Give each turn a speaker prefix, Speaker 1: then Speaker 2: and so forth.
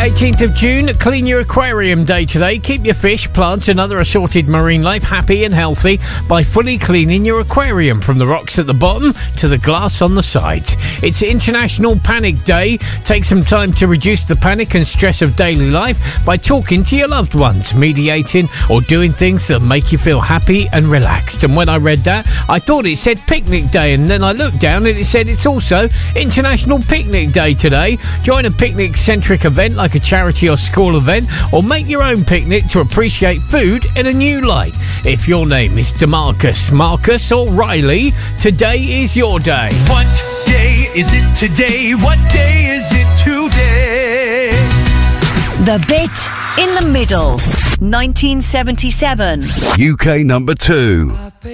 Speaker 1: 18th of June, Clean Your Aquarium Day today. Keep your fish, plants and other assorted marine life happy and healthy by fully cleaning your aquarium from the rocks at the bottom to the glass on the sides. It's International Panic Day. Take some time to reduce the panic and stress of daily life by talking to your loved ones, mediating or doing things that make you feel happy and relaxed. And when I read that, I thought it said Picnic Day, and then I looked down and it said it's also International Picnic Day today. Join a picnic-centric event like a charity or school event, or make your own picnic to appreciate food in a new light. If your name is DeMarcus, Marcus or Riley, today is your day.
Speaker 2: What day is it today? What day is it today?
Speaker 3: The Bit in the Middle, 1977.
Speaker 4: UK number 2.